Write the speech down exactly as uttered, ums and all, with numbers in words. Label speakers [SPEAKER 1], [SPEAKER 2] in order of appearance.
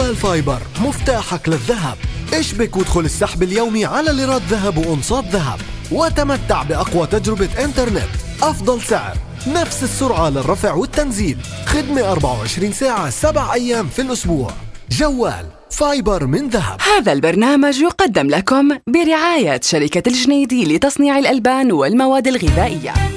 [SPEAKER 1] جوال فايبر مفتاحك للذهب. اشبك وادخل السحب اليومي على ليرات ذهب وأنصات ذهب، وتمتع بأقوى تجربة إنترنت، أفضل سعر، نفس السرعة للرفع والتنزيل، خدمة أربعة وعشرين ساعة سبع أيام في الأسبوع. جوال فايبر من ذهب.
[SPEAKER 2] هذا البرنامج يقدم لكم برعاية شركة الجنيدي لتصنيع الألبان والمواد الغذائية.